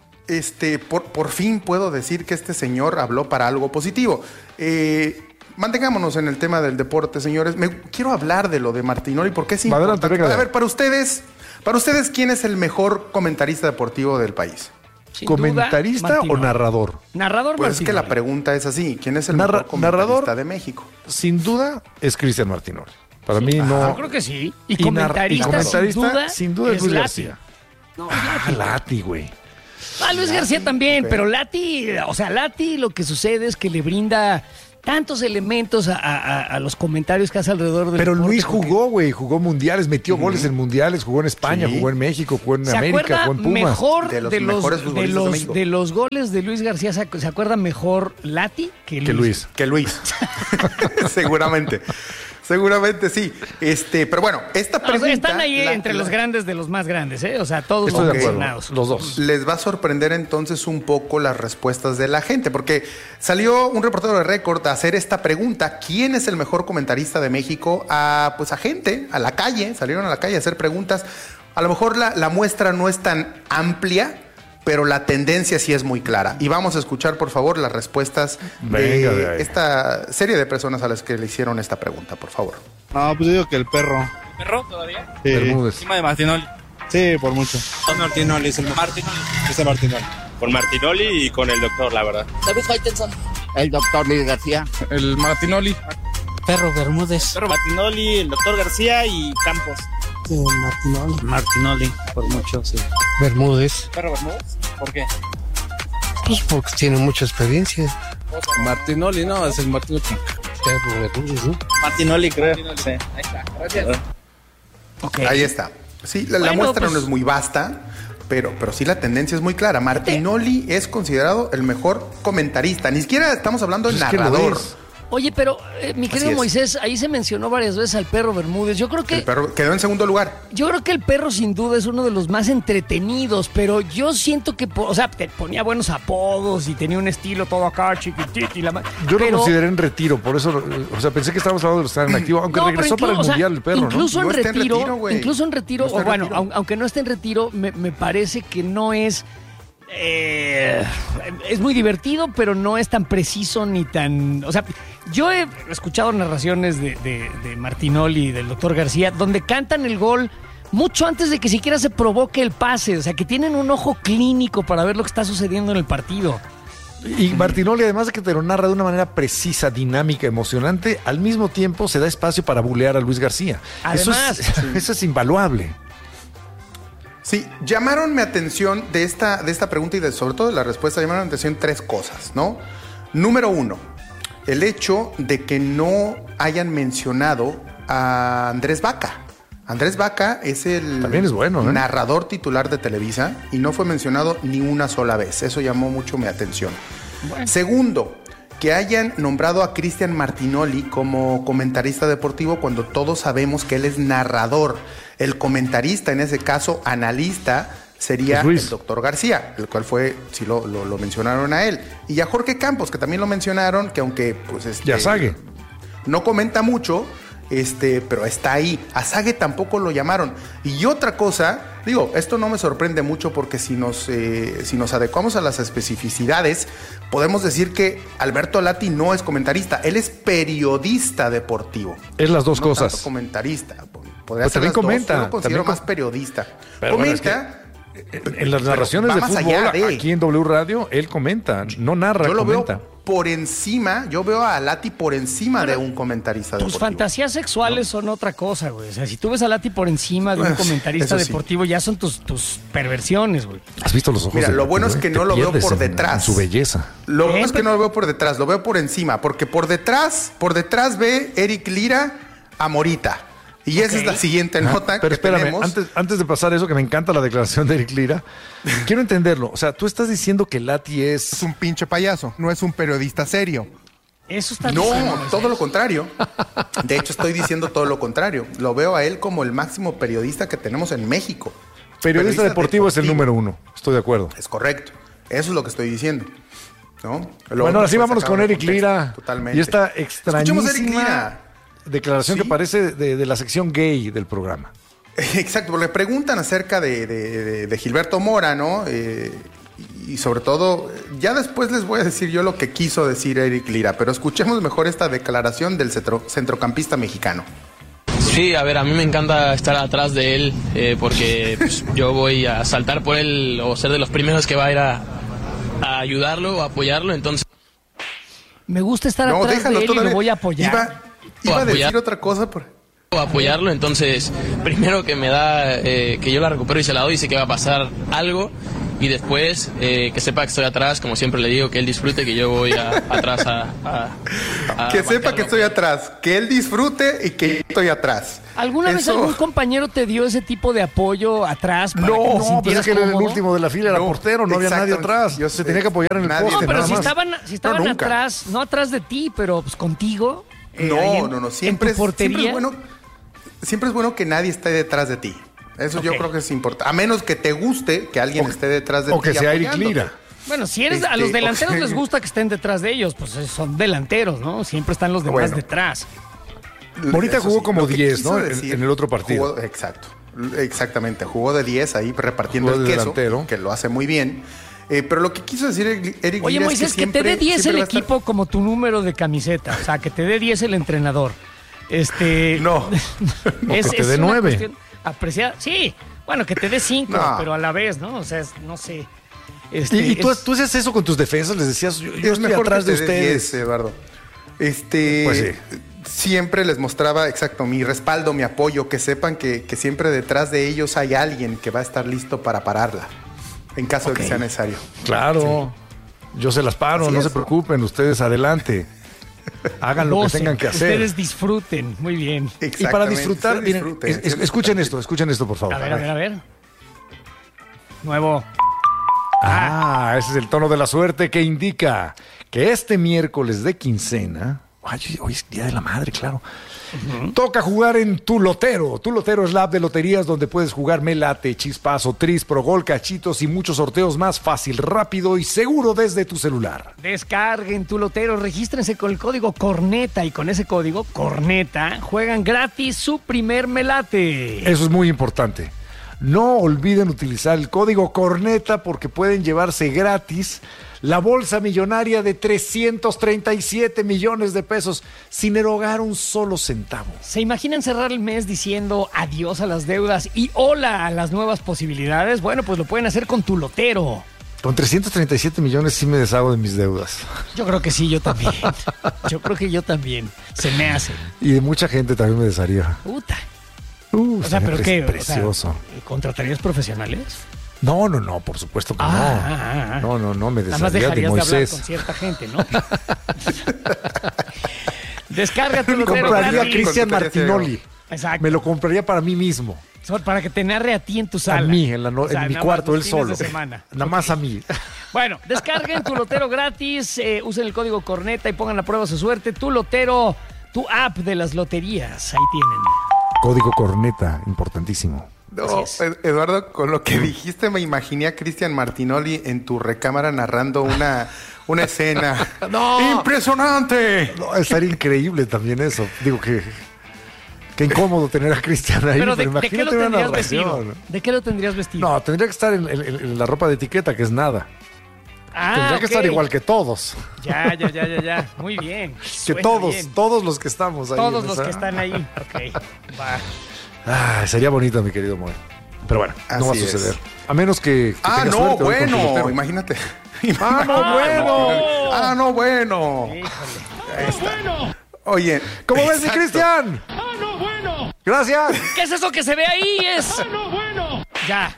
S28: Este, por, por fin puedo decir que este señor habló para algo positivo. Eh, mantengámonos en el tema del deporte, señores. Me, quiero hablar de lo de Martinoli porque es
S2: Adelante,
S28: importante.
S2: venga.
S28: A ver, para ustedes, para ustedes, ¿quién es el mejor comentarista deportivo del país?
S1: Sin duda,
S2: ¿Comentarista o
S1: Martinoli.
S2: narrador?
S1: Narrador
S28: Pues es que la
S1: Martinoli.
S28: pregunta es así: ¿quién es el
S2: Narra-
S28: mejor comentarista
S2: narrador.
S28: de México?
S2: Sin duda es Cristian Martinoli. Para mí no.
S1: Yo creo que sí. Y,
S2: Y nar-
S1: comentarista,
S2: y comentarista,
S1: sin duda,
S2: sin duda es Luis
S1: Lati.
S2: García.
S1: No,
S2: Ah, Lati, güey.
S1: Ah, Luis García también, pero Lati, o sea, Lati lo que sucede es que le brinda tantos elementos a, a- a los comentarios que hace alrededor del
S2: Pero
S1: deporte,
S2: Luis
S1: porque
S2: jugó, güey, jugó mundiales, metió goles en mundiales, jugó en España,
S28: Sí.
S2: jugó en México, jugó en
S1: se
S2: América,
S1: acuerda
S2: jugó en Pumas.
S1: mejor
S28: De
S1: de
S28: los
S1: los,
S28: mejores
S1: de,
S28: futbolistas de
S1: los,
S28: México.
S1: de los goles de Luis García, se, se acuerda mejor Lati que Luis.
S2: Que Luis.
S28: Que Luis. Seguramente. Seguramente sí. Este, pero bueno, esta
S1: O sea,
S28: pregunta.
S1: están ahí
S28: la-
S1: entre
S28: la-
S1: los grandes de los más grandes, ¿eh? O sea, todos
S2: Estoy de acuerdo,
S1: mencionados.
S2: los dos.
S28: Les va a sorprender entonces un poco las respuestas de la gente, porque salió un reportero de Récord a hacer esta pregunta: ¿quién es el mejor comentarista de México? A, pues a gente, a la calle, salieron a la calle a hacer preguntas. A lo mejor la, la muestra no es tan amplia, pero la tendencia sí es muy clara. Y vamos a escuchar, por favor, las respuestas
S2: Venga de
S28: de
S2: ahí.
S28: esta serie de personas a las que le hicieron esta pregunta, por favor.
S5: No, pues yo digo que el perro.
S6: ¿Perro todavía?
S5: Sí.
S2: Bermúdez.
S6: Encima de Martinoli.
S5: Sí, por mucho.
S6: Martinoli es el Martinoli.
S5: Es el Martinoli.
S6: Con Martinoli y con el doctor, la verdad. David Faitelson.
S5: El doctor Luis García.
S6: El Martinoli. Perro Bermúdez. Perro Martinoli, el doctor García y Campos.
S5: Martinoli.
S6: Martinoli, por mucho, sí.
S5: Bermúdez.
S6: ¿Perro Bermúdez? ¿Por qué?
S5: Pues porque tiene mucha experiencia.
S6: Martinoli, no, es el Martinoli.
S5: Perro Bermúdez, ¿no?
S6: Martinoli, creo. Sí, ahí está. Gracias.
S1: Okay.
S28: Ahí está. Sí, la, la
S1: Bueno,
S28: muestra
S1: pues-
S28: no es muy vasta, pero, pero sí la tendencia es muy clara. Martinoli es considerado el mejor comentarista. Ni siquiera estamos hablando de
S2: Pues es que lo
S28: narrador.
S2: es.
S1: Oye, pero eh, mi querido Moisés, ahí se mencionó varias veces al Perro Bermúdez. Yo creo que...
S28: El Perro quedó en segundo lugar.
S1: Yo creo que el Perro sin duda es uno de los más entretenidos, pero yo siento que, o sea, te ponía buenos apodos y tenía un estilo todo acá, chiquitito y la...
S2: Yo
S1: pero...
S2: lo consideré en retiro, por eso, o sea, pensé que estábamos hablando de los que están en activo, aunque
S1: no,
S2: regresó para el
S1: o sea,
S2: Mundial el Perro,
S1: incluso
S2: ¿no?
S1: En
S28: No
S1: retiro,
S28: en retiro,
S1: incluso en retiro,
S28: no
S1: o bueno,
S28: retiro.
S1: aunque no esté en retiro, me, me parece que no es... Eh, es muy divertido, pero no es tan preciso ni tan... O sea, yo he escuchado narraciones de, de, de Martinoli y del doctor García, donde cantan el gol mucho antes de que siquiera se provoque el pase. O sea, que tienen un ojo clínico para ver lo que está sucediendo en el partido.
S2: Y Martinoli, además de que te lo narra de una manera precisa, dinámica, emocionante, al mismo tiempo se da espacio para bulear a Luis García.
S1: Además,
S2: eso es, eso es invaluable.
S28: Sí, llamaron mi atención de esta, de esta pregunta y de, sobre todo de la respuesta, llamaron mi atención tres cosas, ¿no? Número uno, el hecho de que no hayan mencionado a Andrés Vaca. Andrés Vaca es el
S2: También es bueno, ¿eh?
S28: narrador titular de Televisa y no fue mencionado ni una sola vez. Eso llamó mucho mi atención. Bueno. Segundo, que hayan nombrado a Cristian Martinoli como comentarista deportivo cuando todos sabemos que él es narrador. El comentarista, en ese caso, analista, sería el doctor García, el cual fue, sí lo, lo, lo mencionaron a él. Y a Jorge Campos, que también lo mencionaron, que aunque pues este,
S2: y a Sague.
S28: No comenta mucho, este, pero está ahí. A Sague tampoco lo llamaron. Y otra cosa, digo, esto no me sorprende mucho porque si nos, eh, si nos adecuamos a las especificidades, podemos decir que Alberto Lati no es comentarista, él es periodista deportivo.
S2: Es las dos
S28: no
S2: cosas.
S28: Tanto comentarista. Podría
S2: Pues
S28: ser
S2: también
S28: las
S2: comenta.
S28: Dos. Yo lo considero
S2: también
S28: más periodista.
S2: Pero
S28: comenta.
S2: Bueno, es que en las narraciones de fútbol, de... aquí en W Radio, él comenta, no narra,
S28: yo lo
S2: comenta.
S28: Veo por encima, yo veo a Lati por encima bueno, de un comentarista
S1: tus
S28: deportivo.
S1: Tus fantasías sexuales ¿no? son otra cosa, güey. O sea, si tú ves a Lati por encima de un comentarista sí. deportivo, ya son tus, tus perversiones, güey.
S2: ¿Has visto los ojos?
S28: Mira, lo bueno es que no lo veo por detrás.
S2: En, en su belleza.
S28: Lo bueno es que no lo veo por detrás, lo veo por encima, porque por detrás, por detrás ve Eric Lira a Morita. Y esa okay. es la siguiente nota ah, pero que espérame, tenemos.
S2: Antes, antes de pasar eso, que me encanta la declaración de Eric Lira, quiero entenderlo. O sea, tú estás diciendo que Lati es...
S28: Es un pinche payaso, no es un periodista serio.
S1: Eso está
S28: No,
S1: diciendo,
S28: todo ¿sí? lo contrario. De hecho, estoy diciendo todo lo contrario. Lo veo a él como el máximo periodista que tenemos en México.
S2: Periodista, periodista deportivo, deportivo es el número uno, estoy de acuerdo.
S28: Es correcto. Eso es lo que estoy diciendo. ¿No? Lo
S2: bueno, ahora sí vámonos con Eric Lira.
S28: Totalmente.
S2: Y esta extrañísima...
S28: Escuchemos a Eric Lira.
S2: Declaración ¿Sí? que parece de, de la sección gay del programa.
S28: Exacto, porque le preguntan acerca de, de, de Gilberto Mora, ¿no? Eh, y sobre todo, ya después les voy a decir yo lo que quiso decir Eric Lira, pero escuchemos mejor esta declaración del centro, centrocampista mexicano.
S4: Sí, a ver, a mí me encanta estar atrás de él eh, porque pues, yo voy a saltar por él o ser de los primeros que va a ir a, a ayudarlo o apoyarlo, entonces...
S1: Me gusta estar no, atrás de él y lo voy a apoyar.
S28: Iba, Iba a decir otra cosa por...
S4: apoyarlo, entonces primero que me da eh, que yo la recupero y se la doy y sé que va a pasar algo y después eh, que sepa que estoy atrás, como siempre le digo, que él disfrute, que yo voy a, atrás a, a, a
S28: que sepa que estoy atrás, que él disfrute y que estoy atrás.
S1: ¿Alguna Eso... vez algún compañero te dio ese tipo de apoyo atrás? Para
S2: no,
S1: que te
S2: no, pues es que él era el último de la fila, era
S28: no,
S2: portero, no había nadie atrás.
S28: Yo
S2: se tenía que apoyar en el poste.
S1: No, pero
S2: nada
S1: si
S2: más.
S1: estaban, si estaban no, atrás, no atrás de ti, pero pues contigo.
S28: Eh, no, no, no, siempre es, siempre es bueno, siempre es bueno que nadie esté detrás de ti. Eso okay. yo creo que es importante. A menos que te guste que alguien o, esté detrás de
S2: o
S28: ti.
S2: O que sea Eric Lira.
S1: Bueno, si eres, este, a los delanteros okay. les gusta que estén detrás de ellos, pues son delanteros, ¿no? Siempre están los demás bueno. detrás.
S2: Morita jugó sí, como diez, ¿no? Decir, en el otro partido.
S28: Jugó, exacto, exactamente. Jugó de diez ahí repartiendo
S2: jugó
S28: el
S2: de
S28: queso,
S2: delantero.
S28: Que lo hace muy bien. Eh, pero lo que quiso decir Eric
S1: Oye,
S28: Lira
S1: Moisés,
S28: es que,
S1: que
S28: siempre,
S1: te dé diez el equipo
S28: estar...
S1: como tu número de camiseta. O sea, que te dé diez el entrenador. Este...
S28: No.
S1: es,
S2: que te dé nueve.
S1: Apreciada. Sí, bueno, que te dé cinco, no. pero a la vez, ¿no? O sea, es, no sé.
S2: Este, ¿Y, y tú, es... tú haces eso con tus defensas? Les decías, yo, yo estoy atrás de ustedes.
S28: diez, Eduardo. Este...
S2: Pues sí.
S28: Siempre les mostraba, exacto, mi respaldo, mi apoyo, que sepan que, que siempre detrás de ellos hay alguien que va a estar listo para pararla, en caso okay. de que sea necesario.
S2: Claro, sí. Yo se las paro, Así no es. se preocupen, ustedes adelante. Hagan lo que tengan que hacer.
S1: Ustedes disfruten, muy bien.
S2: Y para disfrutar, miren, disfruten, es, es, escuchen esto, escuchen esto, por favor.
S1: A ver, a ver, a ver. Nuevo.
S2: Ah, ese es el tono de la suerte que indica que este miércoles de quincena... Ay, hoy es Día de la Madre, claro. Uh-huh. Toca jugar en Tu Lotero. Tu Lotero es la app de loterías donde puedes jugar Melate, Chispazo, Tris, Progol, Cachitos y muchos sorteos más fácil, rápido y seguro desde tu celular.
S1: Descarguen Tu Lotero, regístrense con el código Corneta y con ese código Corneta juegan gratis su primer Melate.
S2: Eso es muy importante. No olviden utilizar el código Corneta porque pueden llevarse gratis la bolsa millonaria de trescientos treinta y siete millones de pesos sin erogar un solo centavo.
S1: ¿Se imaginan cerrar el mes diciendo adiós a las deudas y hola a las nuevas posibilidades? Bueno, pues lo pueden hacer con Tu Lotero.
S2: Con trescientos treinta y siete millones sí me deshago de mis deudas.
S1: Yo creo que sí, yo también. Yo creo que yo también. Se me hace.
S2: Y de mucha gente también me desharía.
S1: Puta.
S2: Uh,
S1: o sea, ¿pero qué?
S2: Precioso.
S1: O sea, ¿contratarías profesionales?
S2: No, no, no, por supuesto que
S1: ah,
S2: no.
S1: Ah, ah.
S2: No, no, no, me
S1: desharía
S2: de Moisés.
S1: De hablar con cierta gente, ¿no? Descarga Tu Lotero.
S2: Compraría a Cristian Martinoli.
S1: Exacto.
S2: Me lo compraría para mí mismo.
S1: Para que te narre a ti en tu sala.
S2: A mí, en, la no, o sea, en mi cuarto, él solo.
S1: Nada
S2: okay. más a mí.
S1: Bueno, descarguen Tu Lotero gratis, eh, usen el código Corneta y pongan a prueba su suerte. Tu Lotero, tu app de las loterías. Ahí tienen.
S2: Código Corneta, importantísimo.
S28: No, Eduardo, con lo que dijiste me imaginé a Cristian Martinoli en tu recámara narrando una, una escena.
S2: ¡No!
S28: ¡Impresionante!
S2: No, estaría increíble también eso. Digo que... Qué incómodo tener a Cristian ahí.
S1: Pero, de,
S2: pero
S1: ¿de qué lo tendrías vestido? ¿De qué lo tendrías vestido?
S2: No, tendría que estar en, en, en la ropa de etiqueta, que es nada.
S1: Ah,
S2: tendría
S1: okay.
S2: que estar igual que todos.
S1: Ya, ya, ya, ya, ya. Muy bien.
S2: Que
S1: Suena
S2: todos,
S1: bien.
S2: todos los que estamos ahí.
S1: Todos los
S2: esa...
S1: que están ahí. Ok, va.
S2: Ah, sería bonito, mi querido Moe. Pero bueno,
S28: Así
S2: no va a suceder.
S28: Es.
S2: A menos que, que
S28: Ah, no,
S2: suerte,
S28: bueno, imagínate.
S2: Ah, no, bueno.
S28: Ah, no, bueno.
S1: Híjole.
S28: Bueno. Oye,
S2: ¿cómo ves, mi Cristian?
S1: Ah, no, bueno.
S2: Gracias.
S1: ¿Qué es eso que se ve ahí? Es. Ah, no, bueno. Ya.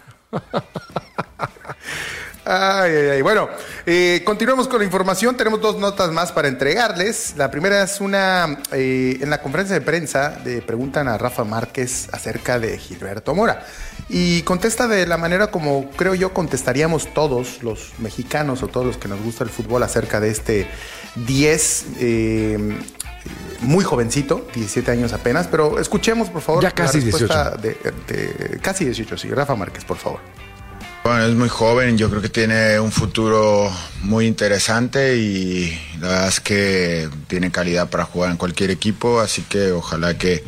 S28: Ay, ay, ay. Bueno, eh, continuemos con la información. Tenemos dos notas más para entregarles. La primera es una... Eh, en la conferencia de prensa le preguntan a Rafa Márquez acerca de Gilberto Mora. Y contesta de la manera como creo yo contestaríamos todos los mexicanos o todos los que nos gusta el fútbol acerca de este diez... Eh, muy jovencito, diecisiete años apenas, pero escuchemos, por favor,
S2: ya casi
S28: la respuesta
S2: dieciocho.
S28: De, de, casi dieciocho, sí. Rafa Márquez, por favor.
S9: Bueno, es muy joven, yo creo que tiene un futuro muy interesante y la verdad es que tiene calidad para jugar en cualquier equipo, así que ojalá que,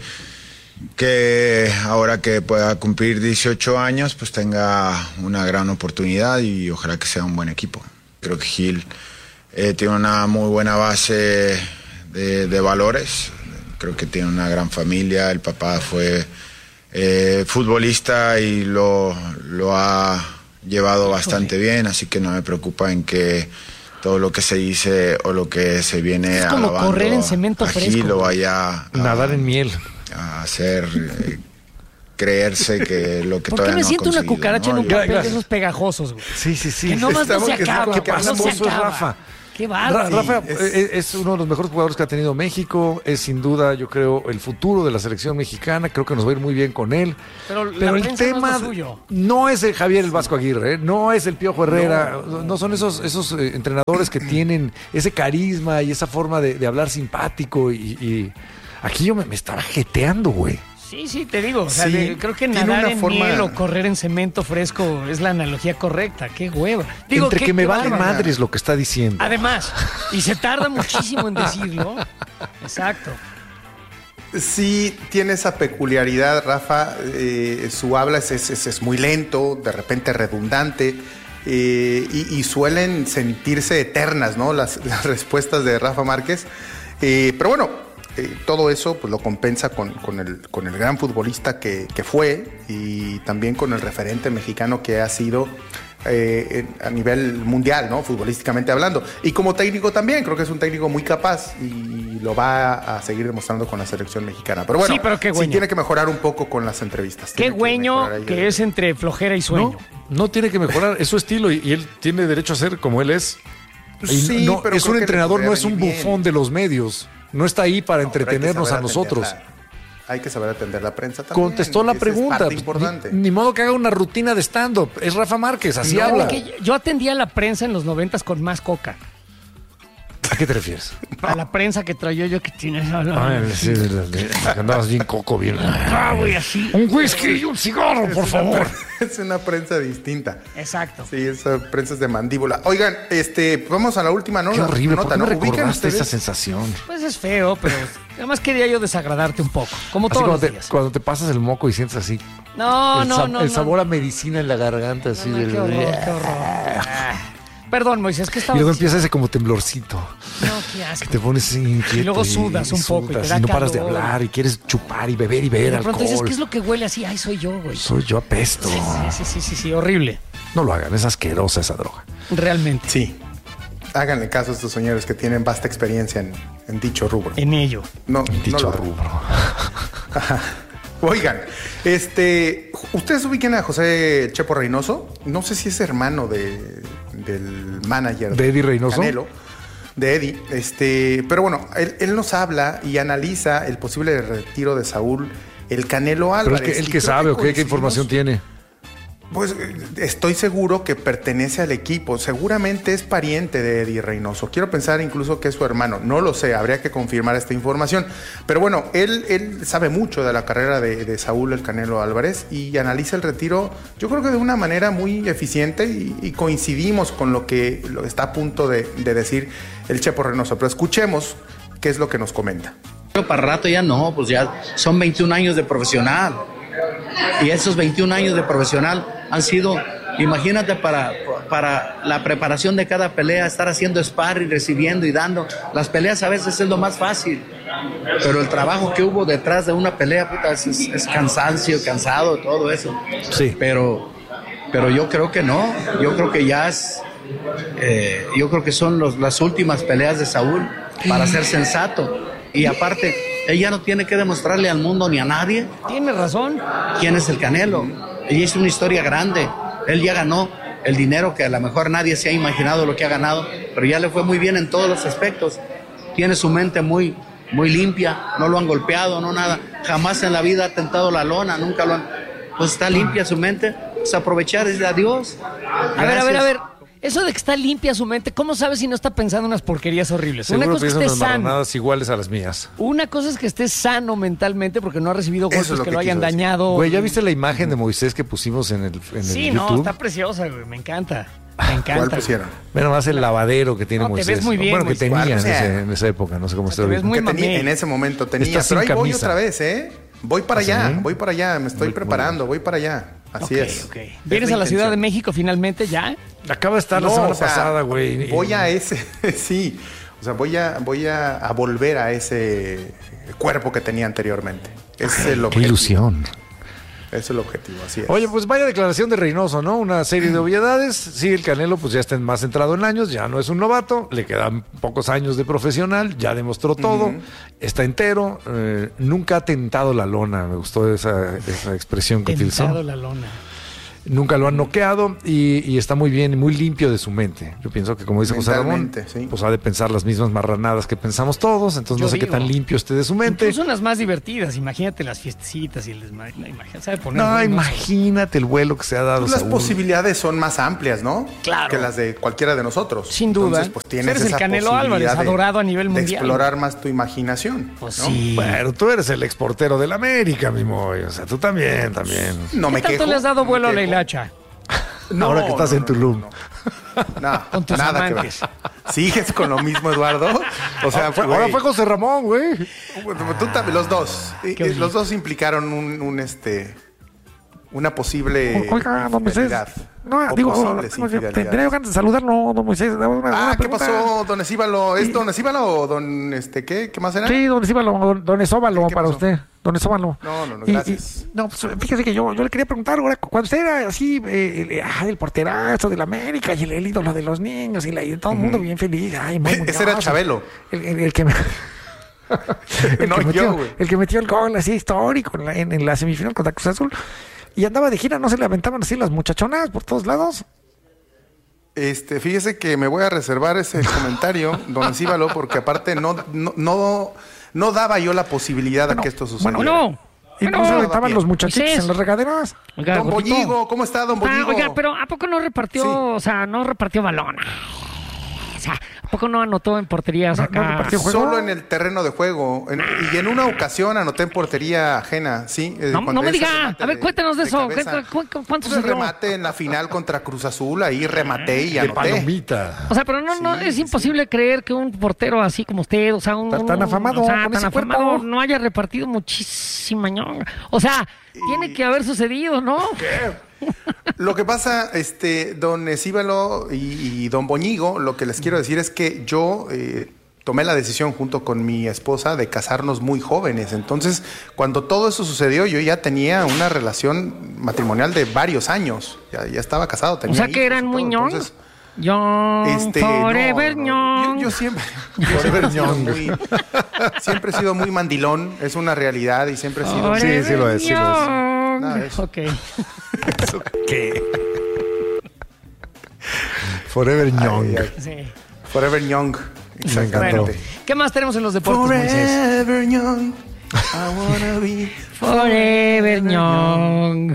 S9: que ahora que pueda cumplir dieciocho años, pues tenga una gran oportunidad y ojalá que sea un buen equipo. Creo que Gil eh, tiene una muy buena base de, de valores, creo que tiene una gran familia, el papá fue eh, futbolista y lo, lo ha llevado bastante bien, así que no me preocupa en que todo lo que se dice o lo que se viene
S1: es como
S9: alabando
S1: correr en cemento
S9: a
S1: fresco.
S9: Gil lo vaya a,
S2: nadar en miel,
S9: a hacer eh, creerse que lo que
S1: ¿Por
S9: todavía
S1: qué me
S9: no
S1: siento
S9: ha
S1: una cucaracha
S9: ¿no?
S1: en un papel de esos pegajosos, güey?
S2: Sí, sí, sí.
S1: Que nomás no se acaba,
S2: ¿Qué pasa?
S1: no se
S2: Es
S1: acaba.
S2: Rafa.
S1: Qué bárbaro.
S2: Rafa
S28: es...
S2: es uno de los mejores jugadores que ha tenido México, es sin duda, yo creo, el futuro de la selección mexicana, creo que nos va a ir muy bien con él.
S1: Pero,
S2: Pero el tema
S1: no es, suyo.
S2: no es el Javier el Vasco Aguirre, ¿eh? No es el Piojo Herrera, no, no son esos, esos eh, entrenadores que tienen ese carisma y esa forma de, de hablar simpático y, y aquí yo me, me estaba jeteando, güey.
S1: Sí, sí, te digo, o sea,
S28: Sí,
S1: de, creo que
S28: tiene
S1: nadar
S28: una
S1: en
S28: forma-
S1: miel o correr en cemento fresco es la analogía correcta, qué hueva. Digo,
S2: Entre
S1: qué-
S2: que me
S1: qué
S2: vale
S1: bárbaro.
S2: madres lo que está diciendo.
S1: Además, y se tarda muchísimo en decirlo. Exacto.
S28: Sí, tiene esa peculiaridad, Rafa. Eh, su habla es, es, es- es muy lento, de repente redundante, eh, y, y suelen sentirse eternas, ¿no? Las, las respuestas de Rafa Márquez. Eh, pero bueno, eh, todo eso pues, lo compensa con, con, el, con el gran futbolista que, que fue y también con el referente mexicano que ha sido eh, en- a nivel mundial, ¿no? Futbolísticamente hablando. Y como técnico también, creo que es un técnico muy capaz y lo va a seguir demostrando con la selección mexicana. Pero bueno,
S1: Sí, pero qué
S28: sí
S1: güeño.
S28: tiene que mejorar un poco con las entrevistas.
S1: Qué
S28: Tiene que
S1: güeño
S28: mejorar ahí
S1: que
S28: el-
S1: es entre flojera y sueño.
S2: No, no tiene que mejorar, es su estilo y, y él tiene derecho a ser como él es. Y
S28: Sí,
S2: no,
S28: pero
S2: es
S28: creo
S2: un
S28: que le
S2: entrenador,
S28: podría
S2: no es un
S28: venir bien.
S2: bufón de los medios. No está ahí para
S28: No, pero hay que
S2: entretenernos
S28: saber
S2: a nosotros.
S28: atenderla. Hay que saber atender la prensa también.
S2: Contestó la
S28: Esa es
S2: pregunta.
S28: parte
S2: Pues,
S28: importante.
S2: Ni, ni modo que haga una rutina de stand-up. Es Rafa Márquez, así
S1: No,
S2: habla.
S1: que yo atendía a la prensa en los noventas con más coca.
S2: qué te refieres?
S1: A la prensa que traía yo que tienes.
S2: Ay, sí, de la- de la que andabas bien coco, bien.
S1: Ah, güey, así.
S2: Un whisky y un cigarro, por
S28: Es
S2: favor.
S28: una pre- Es una prensa distinta.
S1: Exacto.
S28: Sí, esa prensa es de mandíbula. Oigan, este, vamos a la última no-
S2: Qué horrible, ¿por
S28: nota,
S2: qué me
S28: ¿no? ¿Ubican
S2: recordaste esa
S28: ustedes?
S2: sensación?
S1: Pues es feo, pero además quería yo desagradarte un poco, como
S2: Así
S1: todos
S2: cuando
S1: los
S2: te,
S1: días.
S2: cuando te pasas el moco y sientes así.
S1: No,
S2: el
S1: no,
S2: sa-
S1: no.
S2: El
S1: no.
S2: sabor a medicina en la garganta, así
S1: No,
S2: del.
S1: qué horror, qué horror. Ah. Perdón, Moisés, ¿qué
S2: Y
S1: estabas
S2: luego
S1: diciendo?
S2: empieza ese como temblorcito.
S1: No, qué asco.
S2: Que te pones así inquieto.
S1: Y luego sudas un poco y te
S2: sudas,
S1: da
S2: y no paras de
S1: calor.
S2: hablar y quieres chupar y beber y
S1: Y
S2: beber
S1: de pronto dices,
S2: alcohol.
S1: ¿qué es lo que huele así? Ay, soy yo, güey.
S2: Soy yo apesto.
S1: Sí, sí, sí, sí, sí, horrible.
S2: No lo hagan, es asquerosa esa droga.
S1: Realmente.
S28: Sí. Háganle caso a estos señores que tienen vasta experiencia en, en dicho rubro.
S1: En ello.
S28: No,
S2: En dicho
S28: no lo hagan.
S2: rubro.
S28: Ajá. Oigan, este, ¿ustedes ubican a José Chepo Reynoso? No sé si es hermano de, del manager
S2: ¿De Eddie Reynoso?
S28: Canelo, de Eddie. Este, pero bueno, él, él nos habla y analiza el posible retiro de Saúl el Canelo
S2: Pero
S28: Álvarez.
S2: es que él
S28: Y
S2: que
S28: creo
S2: sabe o qué, qué
S28: coincidimos-
S2: información tiene.
S28: Pues eh, estoy seguro que pertenece al equipo. Seguramente es pariente de Eddie Reynoso. Quiero pensar incluso que es su hermano. No lo sé, habría que confirmar esta información. Pero bueno, él, él sabe mucho de la carrera de, de Saúl el Canelo Álvarez y analiza el retiro, yo creo que de una manera muy eficiente y, y coincidimos con lo que lo está a punto de, de decir el Chepo Reynoso. Pero escuchemos qué es lo que nos comenta.
S10: Para rato ya no, pues ya son veintiún años de profesional. Y esos veintiún años de profesional han sido, imagínate, para, para la preparación de cada pelea, estar haciendo sparring, recibiendo y dando. Las peleas a veces es lo más fácil, pero el trabajo que hubo detrás de una pelea, puta, es, es, es cansancio, cansado, todo eso.
S2: Sí.
S10: Pero, pero yo creo que no, yo creo que ya es, eh, yo creo que son los, las últimas peleas de Saúl para ser sensato. Y aparte, ella no tiene que demostrarle al mundo ni a nadie.
S1: Tiene razón.
S10: ¿Quién es el Canelo? Ella es una historia grande. Él ya ganó el dinero que a lo mejor nadie se ha imaginado lo que ha ganado, pero ya le fue muy bien en todos los aspectos. Tiene su mente muy, muy limpia, no lo han golpeado, no nada. Jamás en la vida ha tentado la lona, nunca lo han... Pues está limpia su mente, pues aprovechar, decirle adiós.
S1: A ver, a ver, a ver. Eso de que está limpia su mente, ¿cómo sabes si no está pensando en unas porquerías horribles?
S2: Seguro
S1: Una cosa es que
S2: piensan
S1: esté
S2: unas
S1: sano.
S2: marranadas iguales a las mías.
S1: Una cosa es que esté sano mentalmente porque no ha recibido
S2: Eso
S1: golpes
S2: es lo
S1: que,
S2: que
S1: lo hayan
S2: quiso decir.
S1: dañado.
S2: Güey, ¿ya viste la imagen de Moisés que pusimos en el, en
S1: Sí,
S2: el
S1: no,
S2: YouTube?
S1: está preciosa, güey. Me encanta. Me encanta.
S28: ¿Cuál
S1: güey.
S28: pusieron?
S2: Ve nomás el lavadero que tiene
S1: No, te
S2: Moisés.
S1: ves muy bien,
S2: bueno, que
S1: Moisés.
S2: tenía en,
S28: ¿Cuál?
S2: ese- en esa época, no sé cómo está
S1: ves
S2: ahorita.
S1: muy
S28: Que tenía-
S1: mamey.
S28: en ese momento tenía,
S2: Está sin
S28: pero ahí voy
S2: camisa.
S28: otra vez, ¿eh? Voy para
S2: ¿Ah,
S28: allá,
S2: sí?
S28: voy para allá, me estoy
S2: Muy-
S28: preparando, voy para allá. Así
S1: Ok,
S28: es.
S1: ok.
S28: Es
S1: ¿Vienes a la Ciudad de
S28: intención.
S1: México finalmente ya?
S2: Acaba de estar la
S28: No,
S2: semana
S28: o sea,
S2: pasada, güey.
S28: Voy a ese, sí. O sea, voy a, voy a, a volver a ese cuerpo que tenía anteriormente. Ese es el
S2: Qué
S28: objetivo.
S2: ilusión.
S28: Ese es el objetivo, así es.
S2: Oye, pues vaya declaración de Reynoso, ¿no? Una serie de obviedades. Sí, el Canelo pues ya está más centrado en años, ya no es un novato, le quedan pocos años de profesional, ya demostró todo,
S28: Ujú.
S2: está entero, eh, nunca ha tentado la lona, me gustó esa, esa expresión que
S1: Tentado
S2: utilizó.
S1: la lona.
S2: Nunca lo han noqueado y, y está muy bien y muy limpio de su mente. Yo pienso que, como dice José Ramón,
S28: Mentalmente, sí.
S2: pues ha de pensar las mismas marranadas que pensamos todos, entonces
S1: Yo
S2: no sé qué
S1: digo.
S2: tan limpio esté de su mente.
S1: Incluso unas más divertidas. Imagínate las fiestecitas y el desmadre. No, imagínate, sabe poner
S2: No,
S1: hermoso.
S2: imagínate el vuelo que se ha dado.
S28: Pues las
S2: Saúl.
S28: posibilidades son más amplias, ¿no?
S1: Claro.
S28: Que las de cualquiera de nosotros.
S1: Sin duda.
S28: Entonces, pues tienes
S1: Eres el
S28: esa
S1: Canelo
S28: posibilidad
S1: Álvarez,
S28: de-
S1: adorado a nivel
S28: de
S1: mundial.
S28: explorar más tu imaginación.
S1: Pues
S28: ¿no?
S1: sí.
S2: Bueno, tú eres el exportero del América, mi Moy. O sea, tú también, también.
S28: No me
S1: ¿Qué tanto
S28: quejo.
S1: le has dado
S28: no
S1: vuelo a
S28: me
S1: la
S28: quejo.
S1: hilacha?
S28: No,
S2: Ahora que estás
S28: no,
S2: en
S28: no,
S2: Tulum.
S28: No,
S1: Con tus
S28: nada que ver.
S1: amantes.
S28: ¿Sigues con lo mismo, Eduardo? O sea,
S2: Fue-
S28: güey,
S2: ahora fue José Ramón, güey.
S28: tú también, los dos. Y-
S1: qué
S28: y
S1: horrible.
S28: los dos implicaron un, un, este una posible
S11: Oiga, don Moisés.
S28: infidelidad.
S11: No,
S28: O
S11: digo,
S28: posibles
S11: no,
S28: infidelidades.
S11: tendría yo ganas de saludarlo, don Moisés. Una- una
S28: Ah, ¿qué
S11: pregunta.
S28: pasó, don Esíbalo? ¿Es don Esíbalo o don este qué? ¿Qué más era?
S11: Sí, don Esíbalo, don, don Esóbalo
S28: ¿Qué
S11: para
S28: pasó?
S11: usted. Don Esóbalo.
S28: No, no, no,
S11: Y-
S28: gracias.
S11: y- no, pues fíjese que yo, yo le quería preguntar, ahora, cuando usted era así, eh, el, ah, el porterazo de la América y el, el ídolo de los niños y, la, y todo el mundo bien feliz. Ay, muy
S28: Ese era
S11: Muñoz.
S28: Chabelo.
S11: El, el- el que me... el,
S28: No,
S11: que
S28: yo,
S11: metió,
S28: güey.
S11: el que metió el gol así histórico en la, en, en la semifinal contra Cruz Azul. Y andaba de gira, ¿no se le aventaban así las muchachonas por todos lados?
S28: Este, fíjese que me voy a reservar ese comentario, don Esíbalo, porque aparte no, no, no, no daba yo la posibilidad de que esto sucediera.
S1: Bueno, no.
S11: Y no se aventaban los muchachitos
S1: Moisés.
S11: en las regaderas.
S1: Oiga,
S28: Don
S1: gordito.
S28: Bolligo, ¿cómo está, don
S1: Ah,
S28: Bolligo?
S1: oiga, pero ¿a poco no repartió,
S28: Sí.
S1: o sea, no repartió balón? O sea, poco no anotó en porterías acá?
S28: Solo en el terreno de juego. En- y en una ocasión anoté en portería ajena, ¿sí? Eh,
S1: No,
S28: cuando
S1: no me
S28: ese
S1: diga.
S28: remate
S1: A ver,
S28: de-
S1: cuéntanos de,
S28: de
S1: eso.
S28: cabeza.
S1: ¿Cu- cu- ¿Cuánto
S28: Pues el
S1: sucedió?
S28: remate en la final contra Cruz Azul, ahí rematé y
S2: De
S28: anoté.
S2: palomita.
S1: O sea, pero no, no es imposible creer que un portero así como usted, o sea, un
S2: Tan- tan afamado,
S1: o sea,
S2: con
S1: tan
S2: ese
S1: afamado,
S2: cuerpo.
S1: no haya repartido muchísima ñonga. O sea, tiene que haber sucedido, ¿no?
S28: Lo que pasa, este, don Escíbalo y, y don Boñigo, lo que les quiero decir es que yo eh, tomé la decisión junto con mi esposa de casarnos muy jóvenes. Entonces, cuando todo eso sucedió, yo ya tenía una relación matrimonial de varios años. Ya, ya estaba casado, tenía
S1: O sea, que
S28: hijos
S1: eran
S28: y
S1: muy
S28: todo.
S1: ñong.
S28: Entonces,
S1: Young,
S28: Este,
S1: forever
S28: no,
S1: young.
S28: Yo, yo siempre, yo siempre, he sido muy, siempre he sido muy mandilón, es una realidad y siempre he sido.
S2: Sí, sí lo es, sí lo es.
S28: Nada de eso.
S1: Ok.
S2: ¿Eso qué? Forever Young.
S28: Ay, ay.
S1: Sí.
S28: Forever Young. Exactamente.
S1: Bueno, ¿qué más tenemos en los deportes, Moisés?
S28: Forever Young. I wanna be
S1: Forever young.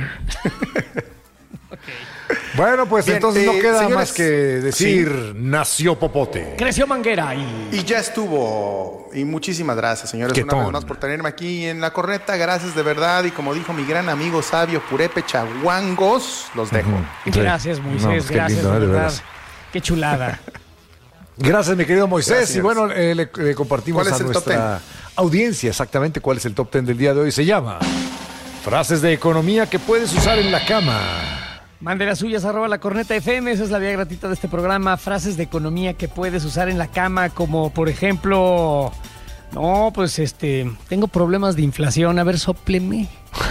S2: Bueno, pues
S28: Bien,
S2: entonces no
S28: eh,
S2: queda
S28: señores,
S2: más que decir, nació Popote.
S1: Creció Manguera y...
S28: Y ya estuvo. Y muchísimas gracias, señores,
S2: Qué
S28: una vez
S2: ton.
S28: más por tenerme aquí en la corneta. Gracias de verdad. Y como dijo mi gran amigo sabio Purépecha Huangos, los dejo.
S1: Gracias, Moisés,
S2: No, pues qué
S1: gracias,
S2: lindo,
S1: de
S2: ¿eh? De
S1: verdad.
S2: veras.
S1: Qué chulada.
S2: Gracias, mi querido Moisés.
S28: Gracias.
S2: Y bueno, eh, le, le compartimos
S28: ¿Cuál es
S2: a
S28: el top
S2: nuestra audiencia exactamente cuál es el top ten del día de hoy. Se llama Frases de economía que puedes usar en la cama.
S1: Mande las suyas, arroba la corneta F M, esa es la vía gratuita de este programa. Frases de economía que puedes usar en la cama, como por ejemplo, no, pues este, tengo problemas de inflación, a ver, sópleme.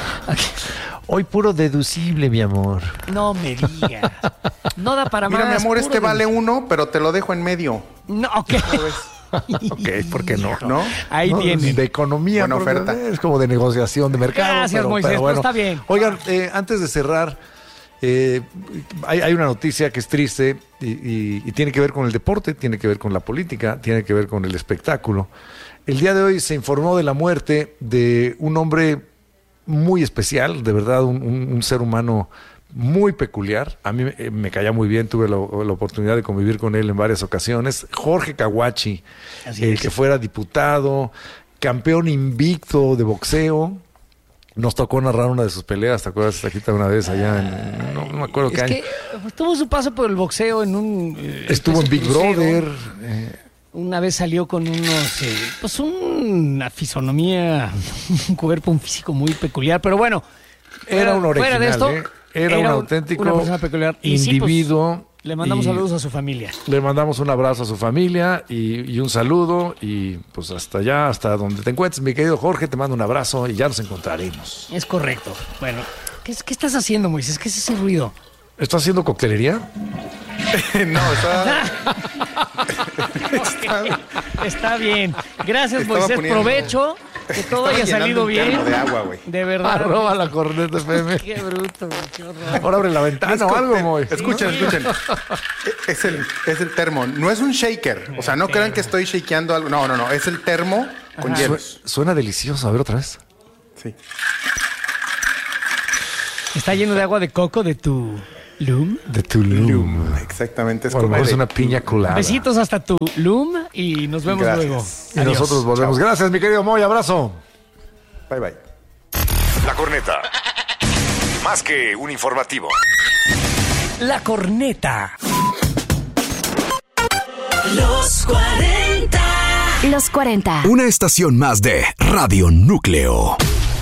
S2: Hoy puro deducible, mi amor.
S1: No me digas. No da para
S28: Mira,
S1: más.
S28: mi amor,
S1: puro
S28: este
S1: de-
S28: vale uno, pero te lo dejo en medio.
S1: No, ok.
S2: Ok, ¿por qué no?
S28: ¿No?
S1: Ahí
S2: No,
S1: tienen.
S2: De economía.
S28: Buena
S2: pero
S28: oferta.
S2: Es como de negociación de mercado.
S1: Gracias,
S2: pero,
S1: Moisés,
S2: pero
S1: pero
S2: bueno.
S1: está bien.
S2: Oigan, eh, antes de cerrar, eh, hay, hay una noticia que es triste y, y- y tiene que ver con el deporte, tiene que ver con la política, tiene que ver con el espectáculo. El día de hoy se informó de la muerte de un hombre muy especial, de verdad, un, un- un ser humano muy peculiar. A mí eh, me caía muy bien, tuve la, la oportunidad de convivir con él en varias ocasiones. Jorge Caguachi,
S1: Así
S2: el
S1: es.
S2: que fuera diputado, campeón invicto de boxeo. Nos tocó narrar una de sus peleas, ¿te acuerdas? Taquita, una vez allá en... No, no me acuerdo qué
S1: Es
S2: año.
S1: que pues, tuvo su paso por el boxeo en un... eh,
S2: Estuvo en Big
S1: crucero.
S2: Brother. eh,
S1: Una vez salió con unos, eh, pues una fisonomía, un cuerpo, un físico muy peculiar, pero bueno.
S2: Era un original,
S1: fuera de esto,
S2: ¿eh? Era un
S1: un-
S2: auténtico
S1: una persona peculiar. Y sí, pues,
S2: individuo.
S1: le mandamos
S2: y
S1: saludos a su familia.
S2: Le mandamos un abrazo a su familia y, y un saludo. Y pues hasta allá, hasta donde te encuentres, mi querido Jorge, te mando un abrazo y ya nos encontraremos.
S1: Es correcto. Bueno, ¿qué, es- qué estás haciendo, Moisés? ¿Qué es ese ruido?
S2: ¿Estás haciendo coctelería?
S28: No, está.
S1: Está bien. Gracias,
S28: Estaba
S1: Moisés.
S28: poniendo-
S1: Provecho. Que todo
S28: Estaba
S1: haya
S28: llenando
S1: salido
S28: un
S1: bien.
S28: termo de agua, güey.
S1: De verdad.
S2: Arroba la corneta F M.
S1: Qué bruto, güey, qué horror.
S2: Ahora abre la ventana
S28: No es
S2: o algo,
S28: cóctel.
S2: Moy.
S28: Escuchen, escuchen. Es el, es el termo. No es un shaker. O sea, no crean que estoy shakeando algo. No, no, no. Es el termo con
S1: Ajá.
S28: hielos.
S2: Su- Suena delicioso. A ver otra vez.
S28: Sí.
S1: Está lleno de agua de coco de tu Loom.
S2: De Tulum.
S28: Exactamente. Es
S2: Bueno,
S28: como
S2: es
S28: de-
S2: una piña colada.
S1: Besitos hasta tu Loom y nos vemos
S28: Gracias.
S1: luego.
S2: Y
S1: Adiós.
S2: nosotros volvemos.
S28: Chao.
S2: Gracias, mi querido Moy. Abrazo.
S28: Bye, bye.
S8: La corneta. Más que un informativo.
S1: La corneta.
S7: Los cuarenta.
S15: Los cuarenta.
S8: Una estación más de Radio Núcleo.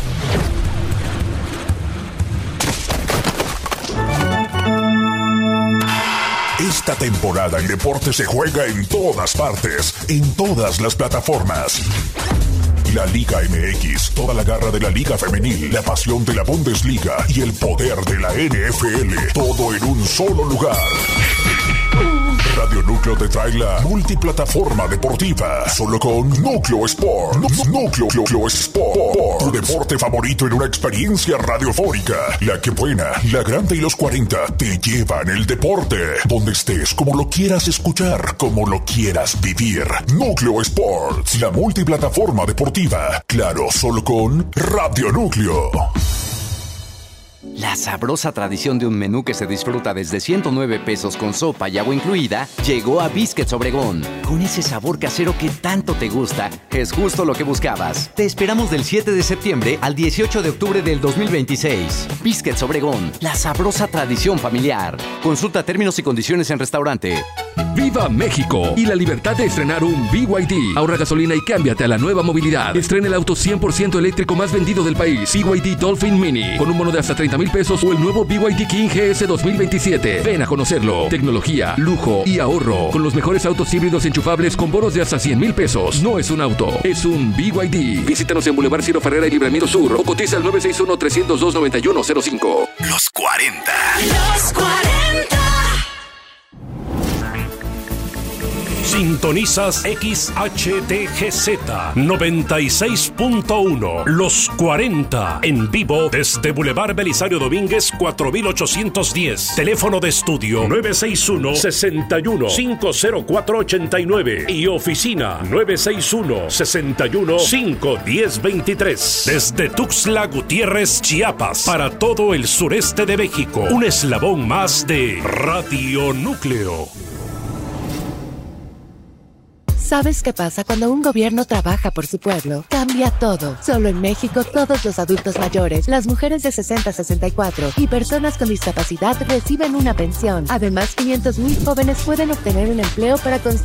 S8: Esta temporada el deporte se juega en todas partes, en todas las plataformas. La Liga M X, toda la garra de la Liga Femenil, la pasión de la Bundesliga y el poder de la N F L, todo en un solo lugar. Radio Núcleo te trae la multiplataforma deportiva, solo con Núcleo Sport. Nú- Núcleo, Núcleo Sport, tu deporte favorito en una experiencia radiofónica. La que buena, la grande y los cuarenta te llevan el deporte, donde estés, como lo quieras escuchar, como lo quieras vivir. Núcleo Sports, la multiplataforma deportiva, claro, solo con Radio Núcleo.
S12: La sabrosa tradición de un menú que se disfruta desde ciento nueve pesos con sopa y agua incluida llegó a Biscuits Obregón. Con ese sabor casero que tanto te gusta, es justo lo que buscabas. Te esperamos del siete de septiembre al dieciocho de octubre del dos mil veintiséis. Biscuits Obregón, la sabrosa tradición familiar. Consulta términos y condiciones en restaurante.
S13: ¡Viva México! Y la libertad de estrenar un B Y D. Ahorra gasolina y cámbiate a la nueva movilidad. Estrena el auto cien por ciento eléctrico más vendido del país. B Y D Dolphin Mini. Con un bono de hasta treinta mil pesos o el nuevo B Y D King G S dos mil veintisiete. Ven a conocerlo. Tecnología, lujo y ahorro. Con los mejores autos híbridos enchufables con bonos de hasta cien mil pesos. No es un auto, es un B Y D. Visítanos en Boulevard Ciro Ferrera y Libramiento Sur o cotiza al nueve seis uno, tres cero dos, nueve uno cero cinco.
S7: Los cuarenta. Los cuarenta.
S14: Sintonizas X H T G Z noventa y seis punto uno. Los cuarenta. En vivo desde Boulevard Belisario Domínguez cuatro mil ochocientos diez. Teléfono de estudio nueve seis uno, seis uno, cinco cero cuatro, ocho nueve. Y oficina nueve seis uno, seis uno, cinco uno cero, veintitrés. Desde Tuxtla Gutiérrez, Chiapas. Para todo el sureste de México. Un eslabón más de Radio Núcleo.
S16: ¿Sabes qué pasa cuando un gobierno trabaja por su pueblo? Cambia todo. Solo en México, todos los adultos mayores, las mujeres de sesenta a sesenta y cuatro y personas con discapacidad reciben una pensión. Además, quinientos mil jóvenes pueden obtener un empleo para construir